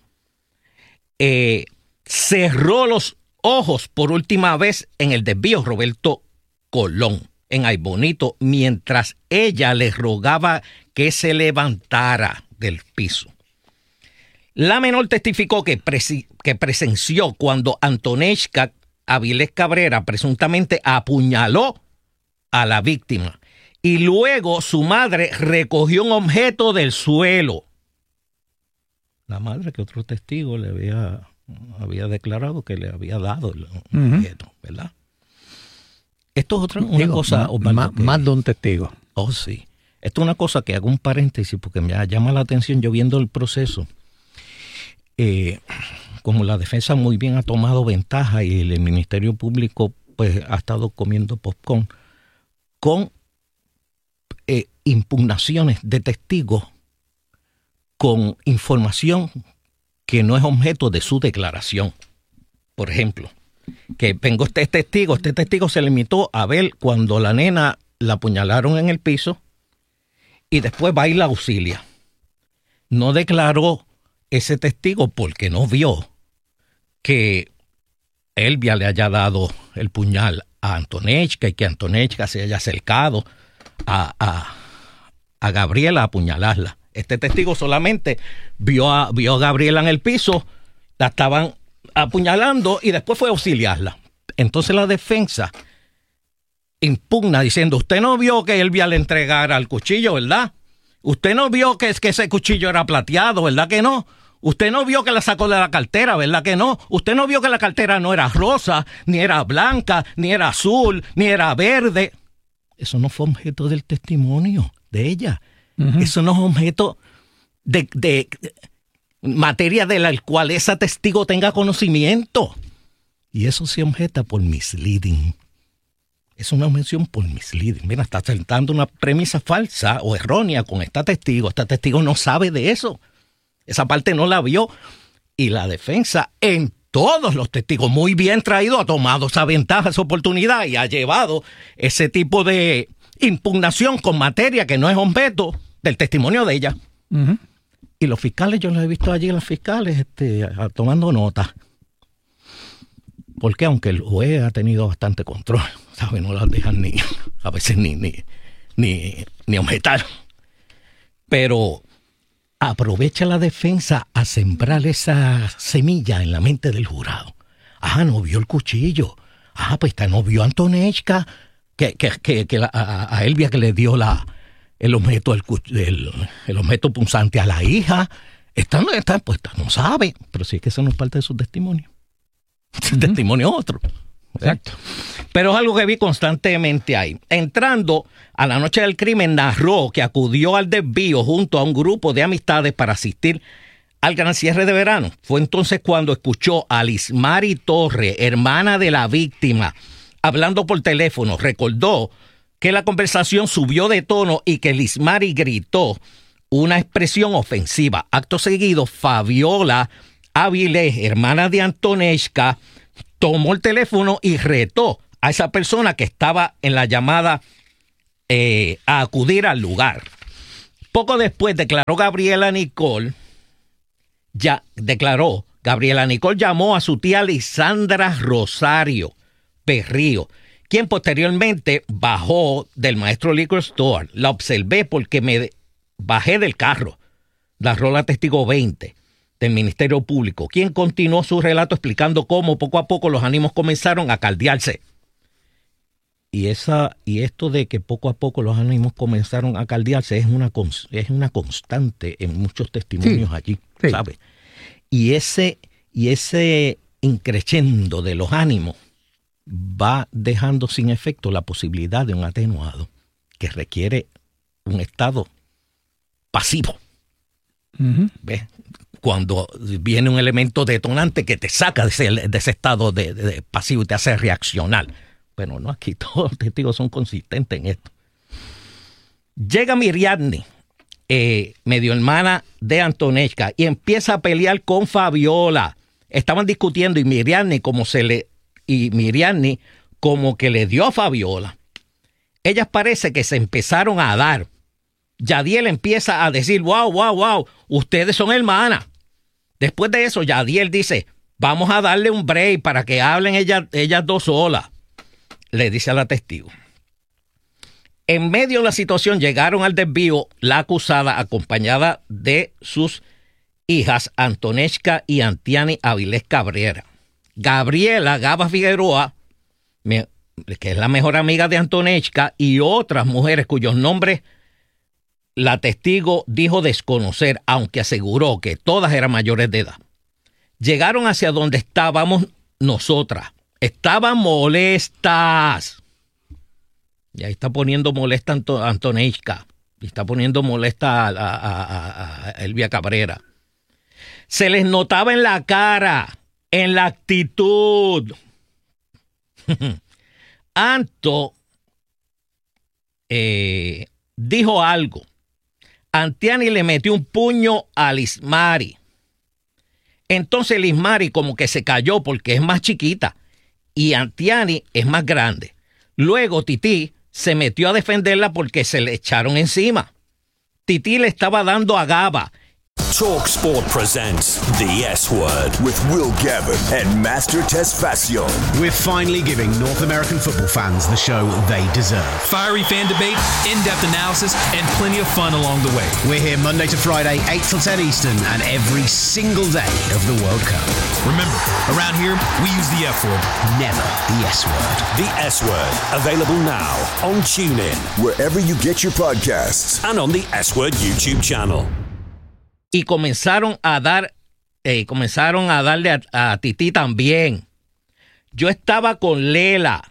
cerró los ojos por última vez en el desvío Roberto Colón, en Ay Bonito, mientras ella le rogaba que se levantara del piso. La menor testificó que presenció cuando Antoneshka Avilés Cabrera presuntamente apuñaló a la víctima y luego su madre recogió un objeto del suelo. La madre, que otro testigo le había declarado que le había dado el objeto, ¿verdad? Esto es una cosa... Más de un testigo. Oh, sí. Esto es una cosa que hago un paréntesis porque me llama la atención yo viendo el proceso. Como la defensa muy bien ha tomado ventaja y el Ministerio Público pues ha estado comiendo popcorn con impugnaciones de testigos con información que no es objeto de su declaración. Por ejemplo, que vengo este testigo se limitó a ver cuando la nena la apuñalaron en el piso y después va y la auxilia. No declaró ese testigo porque no vio que Elvia le haya dado el puñal a Antoneshka y que Antoneshka se haya acercado a Gabriela a apuñalarla. Este testigo solamente vio a Gabriela en el piso, la estaban apuñalando y después fue a auxiliarla. Entonces la defensa impugna diciendo, usted no vio que Elvia le entregara el cuchillo, ¿verdad? Usted no vio que ese cuchillo era plateado, ¿verdad que no? Usted no vio que la sacó de la cartera, ¿verdad que no? Usted no vio que la cartera no era rosa, ni era blanca, ni era azul, ni era verde. Eso no fue objeto del testimonio de ella. Uh-huh. Eso no es objeto de materia de la cual esa testigo tenga conocimiento. Y eso se objeta por misleading. Es una mención por misleading. Mira, está sentando una premisa falsa o errónea con esta testigo. Esta testigo no sabe de eso. Esa parte no la vio. Y la defensa, en todos los testigos, muy bien traído, ha tomado esa ventaja, esa oportunidad y ha llevado ese tipo de impugnación con materia que no es objeto del testimonio de ella. Uh-huh. Y los fiscales, yo los he visto allí, los fiscales tomando nota. Porque aunque el juez ha tenido bastante control, ¿sabes? No las dejan a veces ni objetar. Pero aprovecha la defensa a sembrar esa semilla en la mente del jurado. No vio el cuchillo. Pues no vio a Antoneshka, a Elvia que le dio el objeto el objeto punzante a la hija. Esta no sabe. Pero sí es que eso no es parte de su testimonio. El testimonio otro. Exacto. Pero es algo que vi constantemente ahí. Entrando a la noche del crimen, narró que acudió al desvío junto a un grupo de amistades para asistir al gran cierre de verano. Fue entonces cuando escuchó a Lismari Torre, hermana de la víctima, hablando por teléfono, recordó que la conversación subió de tono y que Lismari gritó una expresión ofensiva. Acto seguido, Fabiola Avilés, hermana de Antonesca, tomó el teléfono y retó a esa persona que estaba en la llamada a acudir al lugar. Poco después Gabriela Nicole llamó a su tía Lisandra Rosario Perrío, quien posteriormente bajó del Maestro Liquor Store. La observé porque me bajé del carro, narró la testigo 20 del Ministerio Público, quien continuó su relato explicando cómo poco a poco los ánimos comenzaron a caldearse. Y esto de que poco a poco los ánimos comenzaron a caldearse es una constante en muchos testimonios allí, ¿sabes? Y ese increciendo de los ánimos va dejando sin efecto la posibilidad de un atenuado que requiere un estado pasivo. ¿Ves? Cuando viene un elemento detonante que te saca de ese estado de pasivo y te hace reaccionar. Pero no, aquí todos los testigos son consistentes en esto. Llega Miriadni, medio hermana de Antonesca, y empieza a pelear con Fabiola. Estaban discutiendo y Miriadni como que le dio a Fabiola. Ellas parece que se empezaron a dar. Yadiel empieza a decir, wow, ustedes son hermanas. Después de eso, Yadiel dice, vamos a darle un break para que hablen ellas dos solas. Le dice a la testigo. En medio de la situación llegaron al desvío la acusada acompañada de sus hijas Antonesca y Antiani Avilés Cabrera. Gabriela Gaba Figueroa, que es la mejor amiga de Antonesca, y otras mujeres cuyos nombres la testigo dijo desconocer, aunque aseguró que todas eran mayores de edad. Llegaron hacia donde estábamos nosotras. Estaban molestas. Y ahí está poniendo molesta a Antonesca. Y está poniendo molesta a Elvia Cabrera. Se les notaba en la cara, en la actitud. Anto dijo algo. Antiani le metió un puño a Lismari. Entonces Lismari como que se cayó porque es más chiquita y Antiani es más grande. Luego Titi se metió a defenderla porque se le echaron encima. Titi le estaba dando a Gaba. TalkSport presents The S Word with Will Gavin and Master Tesfacion. We're finally giving North American football fans the show they deserve. Fiery fan debate, in-depth analysis, and plenty of fun along the way. We're here Monday to Friday, 8 till 10 Eastern, and every single day of the World Cup. Remember, around here, we use the F word, never the S word. The S Word, available now on TuneIn, wherever you get your podcasts, and on the S Word YouTube channel. Y comenzaron a darle a Titi también. Yo estaba con Lela,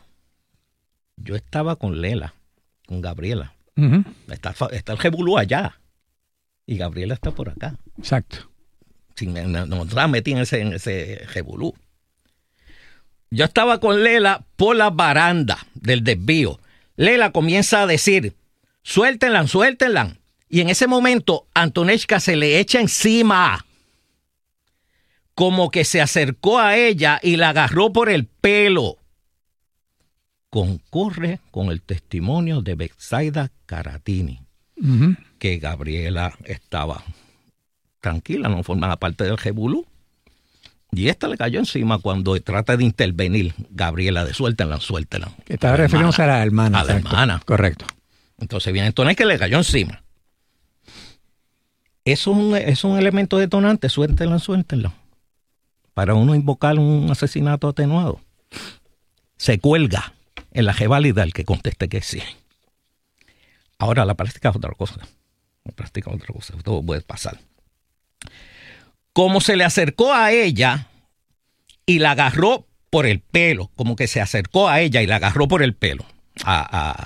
con Gabriela. Uh-huh. Está el Jebulú allá. Y Gabriela está por acá. Exacto. No la metí en ese Jebulú. Yo estaba con Lela por la baranda del desvío. Lela comienza a decir, suéltenla. Y en ese momento, Antonesca se le echa encima. Como que se acercó a ella y la agarró por el pelo. Concurre con el testimonio de Betsaida Caratini, uh-huh, que Gabriela estaba tranquila, no formaba parte del Jebulú. Y esta le cayó encima cuando trata de intervenir Gabriela, de suéltenla. Estaba refiriéndose a la hermana. A la hermana. Correcto. Entonces viene Antonesca que le cayó encima. Eso es un elemento detonante, suéltenla. Para uno invocar un asesinato atenuado. Se cuelga en la válida el que conteste que sí. Ahora la práctica es otra cosa. Todo puede pasar. Como se le acercó a ella y la agarró por el pelo, como que se acercó a ella y la agarró por el pelo a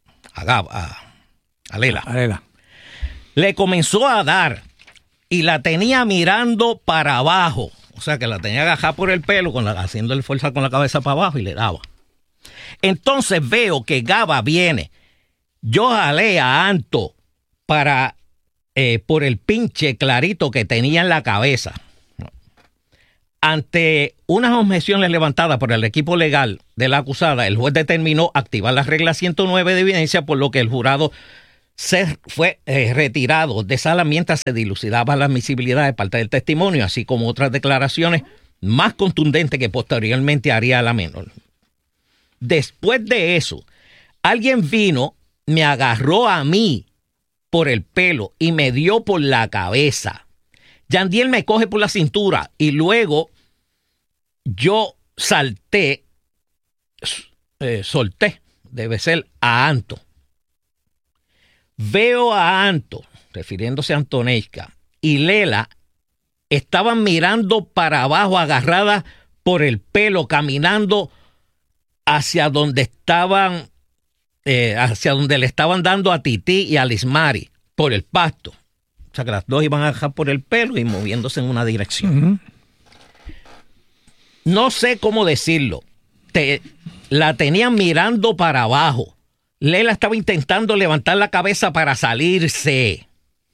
Lela. Le comenzó a dar y la tenía mirando para abajo. O sea, que la tenía agajada por el pelo, haciéndole fuerza con la cabeza para abajo y le daba. Entonces veo que Gaba viene. Yo jalé a Anto por el pinche clarito que tenía en la cabeza. Ante unas objeciones levantadas por el equipo legal de la acusada, el juez determinó activar la regla 109 de evidencia, por lo que el jurado fue retirado de sala mientras se dilucidaba la admisibilidad de parte del testimonio, así como otras declaraciones más contundentes que posteriormente haría la menor. Después de eso, alguien vino, me agarró a mí por el pelo y me dio por la cabeza. Yandiel me coge por la cintura y luego yo solté, debe ser, a Anto. Veo a Anto, refiriéndose a Antoneska, y Lela estaban mirando para abajo, agarradas por el pelo, caminando hacia donde estaban, hacia donde le estaban dando a Titi y a Lismari, por el pasto. O sea que las dos iban a agarrar por el pelo y moviéndose en una dirección. No sé cómo decirlo. La tenían mirando para abajo. Lela estaba intentando levantar la cabeza para salirse.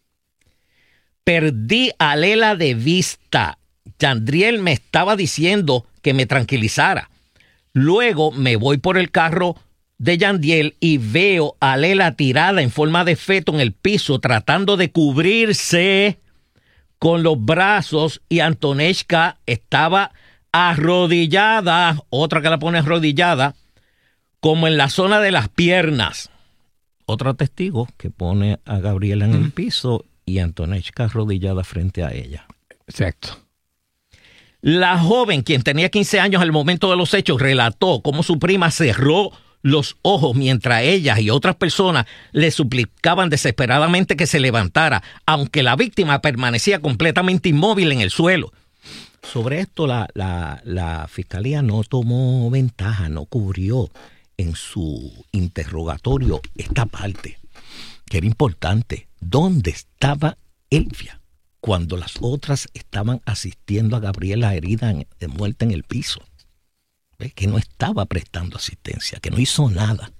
Perdí a Lela de vista. Yandriel me estaba diciendo que me tranquilizara. Luego me voy por el carro de Yandiel y veo a Lela tirada en forma de feto en el piso tratando de cubrirse con los brazos, y Antoneska estaba arrodillada, otra que la pone arrodillada, como en la zona de las piernas. Otro testigo que pone a Gabriela en el piso y Antoneska arrodillada frente a ella. Exacto. La joven, quien tenía 15 años al momento de los hechos, relató cómo su prima cerró los ojos mientras ella y otras personas le suplicaban desesperadamente que se levantara, aunque la víctima permanecía completamente inmóvil en el suelo. Sobre esto la fiscalía no tomó ventaja, no cubrió en su interrogatorio esta parte, que era importante. ¿Dónde estaba Elvia cuando las otras estaban asistiendo a Gabriela herida de muerte en el piso? ¿Ves? Que no estaba prestando asistencia, que no hizo nada.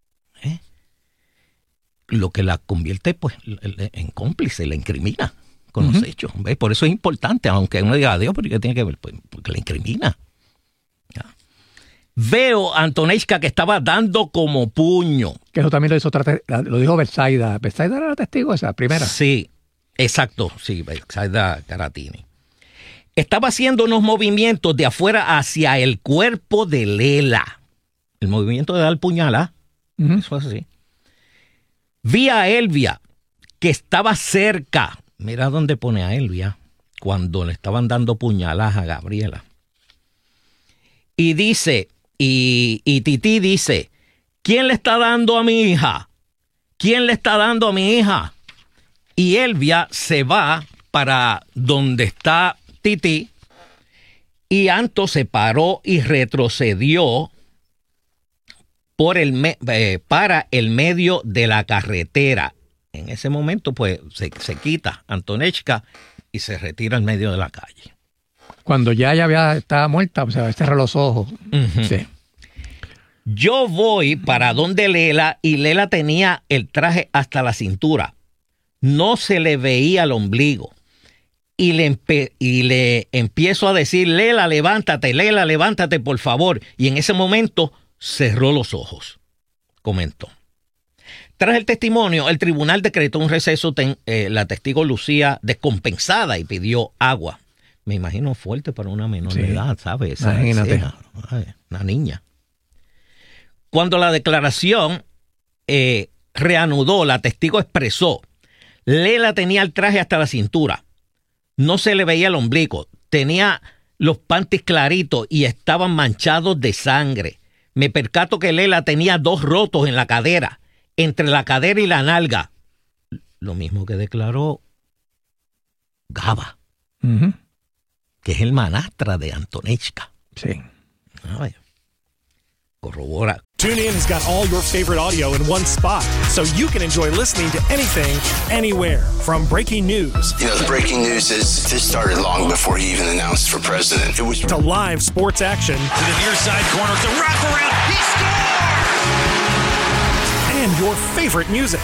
Lo que la convierte pues en cómplice, la incrimina con los hechos. ¿Ves? Por eso es importante, aunque uno diga, Dios, ¿pero qué tiene que ver? Pues, porque la incrimina. ¿Ya? Veo a Antoneska que estaba dando como puño. Que eso también lo hizo lo dijo Betsaida. ¿Betsaida era la testigo esa primera? Sí, exacto, sí, Betsaida Caratini. Estaba haciendo unos movimientos de afuera hacia el cuerpo de Lela. El movimiento de dar puñalada. Eso es así. Vi a Elvia, que estaba cerca. Mira dónde pone a Elvia cuando le estaban dando puñaladas a Gabriela. Y dice, y Titi dice, ¿quién le está dando a mi hija? ¿Quién le está dando a mi hija? Y Elvia se va para donde está Titi, y Anto se paró y retrocedió para el medio de la carretera. En ese momento, pues, se quita Antoneska y se retira al medio de la calle. Cuando ya estaba muerta, o sea, cerró los ojos. Sí. Yo voy para donde Lela, y Lela tenía el traje hasta la cintura. No se le veía el ombligo. Y le empiezo a decir, Lela, levántate, por favor. Y en ese momento cerró los ojos, comentó. Tras el testimonio, el tribunal decretó un receso. La testigo lucía descompensada y pidió agua. Me imagino fuerte para una menor de edad, ¿sabes? Imagínate. Una niña. Cuando la declaración reanudó, la testigo expresó, Lela tenía el traje hasta la cintura. No se le veía el ombligo. Tenía los panties claritos y estaban manchados de sangre. Me percato que Lela tenía 2 rotos en la cadera, entre la cadera y la nalga. Lo mismo que declaró Gaba, que es el manastra de Antoneska. Sí. Corrobora TuneIn has got all your favorite audio in one spot, so you can enjoy listening to anything, anywhere. From breaking news. You know, the breaking news is this started long before he even announced for president. It was to live sports action. To the near side corner, it's a wraparound. He scores! And your favorite music.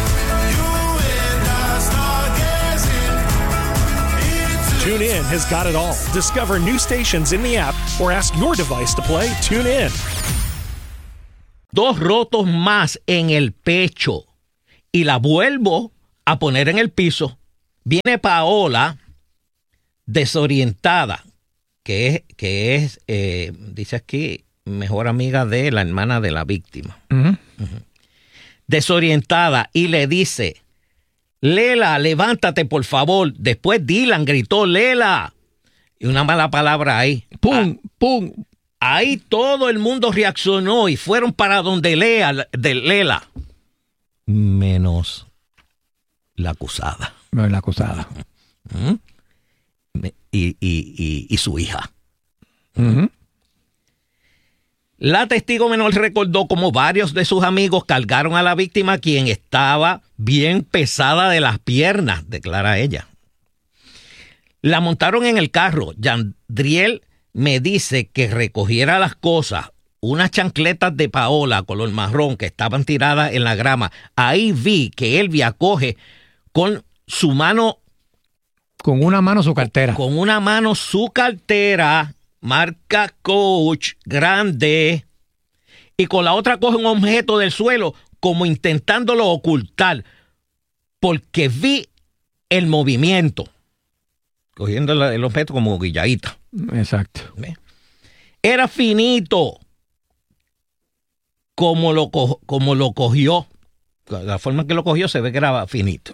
TuneIn has got it all. Discover new stations in the app or ask your device to play TuneIn. 2 rotos más en el pecho y la vuelvo a poner en el piso. Viene Paola desorientada, que es dice aquí, mejor amiga de la hermana de la víctima. Desorientada, y le dice: Lela, levántate, por favor. Después Dylan gritó: Lela. Y una mala palabra ahí. ¡Pum! ¡Pum! Ahí todo el mundo reaccionó y fueron para donde Lela. Menos la acusada. La acusada. Y su hija. La testigo menor recordó cómo varios de sus amigos cargaron a la víctima, quien estaba bien pesada de las piernas, declara ella. La montaron en el carro. Yandriel me dice que recogiera las cosas, unas chancletas de Paola color marrón que estaban tiradas en la grama. Ahí vi que Elvia coge con su mano. Con una mano su cartera. Con una mano su cartera, marca Coach, grande, y con la otra coge un objeto del suelo como intentándolo ocultar, porque vi el movimiento. Cogiendo el objeto como guilladita. Exacto. Era finito como lo cogió. La forma en que lo cogió se ve que era finito.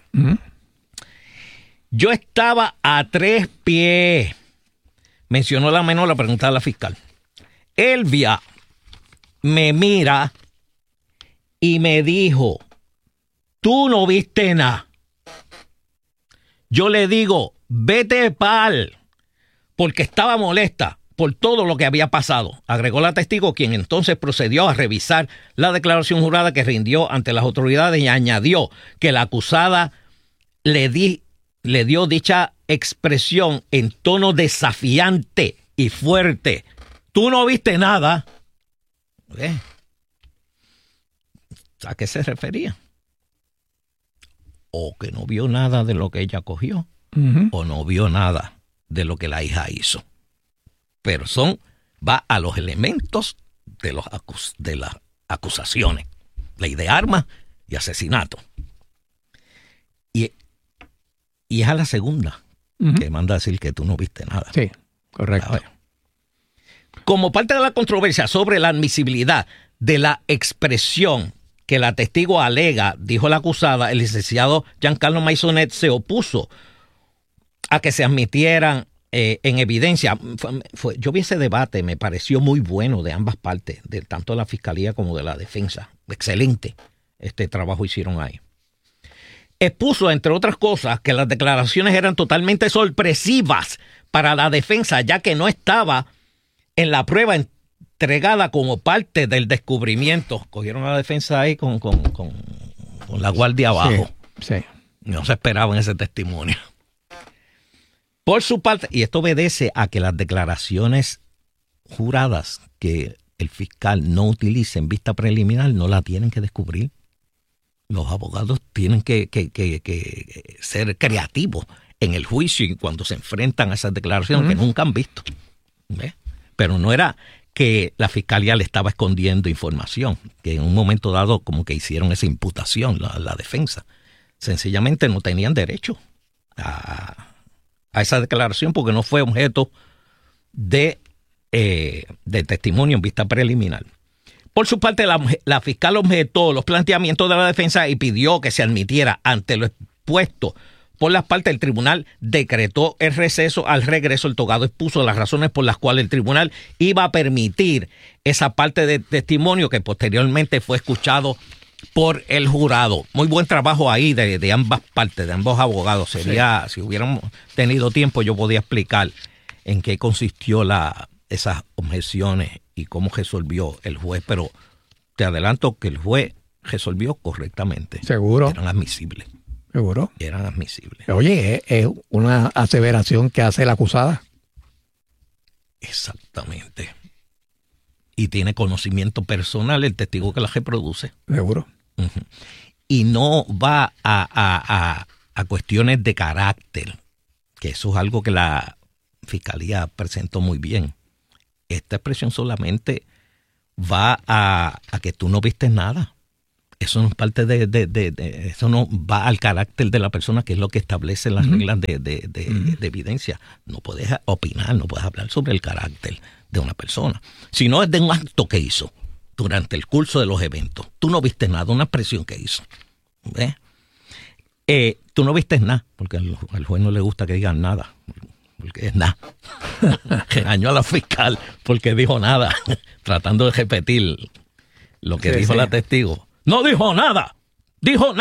Yo estaba a 3 pies. Mencionó la menor, la pregunta a la fiscal. Elvia me mira y me dijo: tú no viste nada. Yo le digo: vete pal, porque estaba molesta por todo lo que había pasado, agregó la testigo, quien entonces procedió a revisar la declaración jurada que rindió ante las autoridades y añadió que la acusada le dio dicha expresión en tono desafiante y fuerte. Tú no viste nada. ¿A qué se refería? O que no vio nada de lo que ella cogió, o no vio nada de lo que la hija hizo. Pero va a los elementos de las acusaciones. Ley de armas y asesinato. Y es a la segunda que manda a decir que tú no viste nada. Sí, correcto. Como parte de la controversia sobre la admisibilidad de la expresión que la testigo alega, dijo la acusada, el licenciado Giancarlo Maisonet se opuso a que se admitieran en evidencia. Yo vi ese debate, me pareció muy bueno de ambas partes, de tanto de la fiscalía como de la defensa. Excelente este trabajo hicieron ahí. Expuso, entre otras cosas, que las declaraciones eran totalmente sorpresivas para la defensa, ya que no estaba en la prueba entregada como parte del descubrimiento. Cogieron a la defensa ahí con la guardia abajo. Sí. No se esperaba en ese testimonio. Por su parte, y esto obedece a que las declaraciones juradas que el fiscal no utilice en vista preliminar no la tienen que descubrir. Los abogados tienen que ser creativos en el juicio y cuando se enfrentan a esas declaraciones que nunca han visto. ¿Ves? Pero no era que la fiscalía le estaba escondiendo información, que en un momento dado como que hicieron esa imputación, la defensa. Sencillamente no tenían derecho a esa declaración porque no fue objeto de testimonio en vista preliminar. Por su parte, la fiscal objetó los planteamientos de la defensa y pidió que se admitiera. Ante lo expuesto por las partes, el tribunal decretó el receso. Al regreso, el togado expuso las razones por las cuales el tribunal iba a permitir esa parte de testimonio que posteriormente fue escuchado por el jurado. Muy buen trabajo ahí de ambas partes, de ambos abogados. Sería, si hubiéramos tenido tiempo, yo podía explicar en qué consistió esas objeciones y cómo resolvió el juez, pero te adelanto que el juez resolvió correctamente. Seguro. Eran admisibles. Seguro. Eran admisibles. Oye, es una aseveración que hace la acusada. Exactamente. Y tiene conocimiento personal el testigo que la reproduce. Seguro. Uh-huh. Y no va a cuestiones de carácter, que eso es algo que la Fiscalía presentó muy bien. Esta expresión solamente va a que tú no viste nada. Eso no es parte eso no va al carácter de la persona, que es lo que establece las reglas de evidencia. No puedes opinar, no puedes hablar sobre el carácter de una persona. Si no es de un acto que hizo durante el curso de los eventos. Tú no viste nada, una expresión que hizo. ¿Ves? Tú no viste nada, porque al juez no le gusta que digan nada, porque es nada. Regañó a la fiscal porque dijo nada, tratando de repetir lo que dijo la testigo. No dijo nada, dijo nada.